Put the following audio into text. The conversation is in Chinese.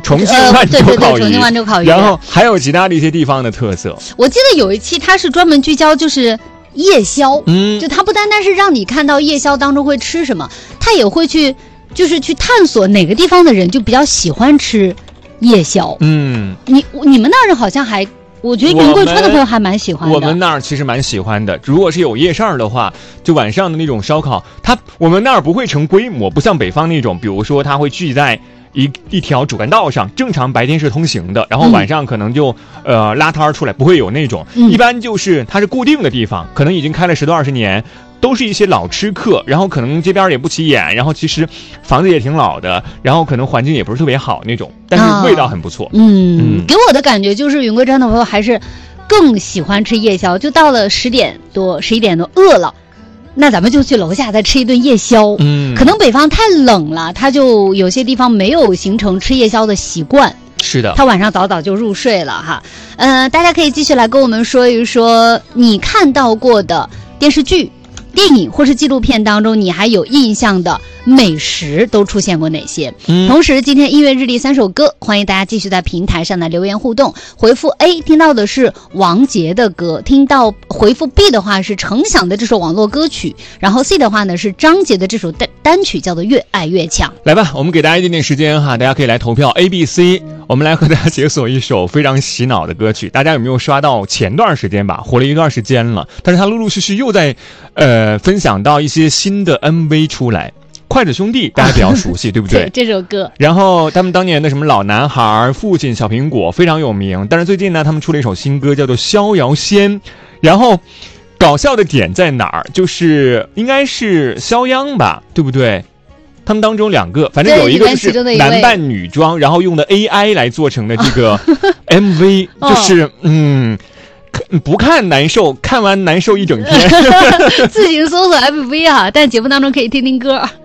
重庆万州烤鱼， 重庆万州烤鱼， 然后还有其他的一些地方的特色。 我记得有一期它是专门聚焦就是夜宵，就它不单单是让你看到夜宵当中会吃什么，它也会去探索哪个地方的人就比较喜欢吃夜宵。你们那儿好像还。我觉得云贵川的朋友还蛮喜欢的。 我们那儿其实蛮喜欢的，如果是有夜市的话，就晚上的那种烧烤，我们那儿不会成规模，不像北方那种，比如说它会聚在一条主干道上，正常白天是通行的，然后晚上可能就拉摊出来，不会有那种。一般就是它是固定的地方，可能已经开了10多20年。都是一些老吃客，然后可能街边也不起眼，然后其实房子也挺老的，然后可能环境也不是特别好那种，但是味道很不错。 给我的感觉就是云贵川的朋友还是更喜欢吃夜宵，就到了10点多11点多饿了，那咱们就去楼下再吃一顿夜宵。可能北方太冷了，它就有些地方没有形成吃夜宵的习惯。 是的， 他晚上早早就入睡了哈。大家可以继续来跟我们说一说你看到过的电视剧、电影或是纪录片当中你还有印象的美食都出现过哪些？同时今天音乐日历3首歌，欢迎大家继续在平台上来留言互动。回复 A 听到的是王杰的歌，回复 B 的话是程响的这首网络歌曲，然后 C 的话呢是张杰的这首单曲叫做越爱越强。 来吧，我们给大家一点点时间哈，大家可以来投票 A、B、C。我们来和大家解锁一首非常洗脑的歌曲，大家有没有刷到？前段时间吧，火了一段时间了，但是他陆陆续续又在分享到一些新的 MV 出来。筷子兄弟大家比较熟悉对不对？ 这首歌。然后他们当年的什么老男孩、父亲、小苹果非常有名，但是最近呢他们出了一首新歌叫做逍遥仙。然后搞笑的点在哪儿？就是应该是肖央吧，对不对？他们当中2个，反正有一个就是男扮女装，然后用的 AI 来做成的这个 MV，就是不看难受，看完难受一整天。 自行搜索 MV 啊，但节目当中可以听听歌。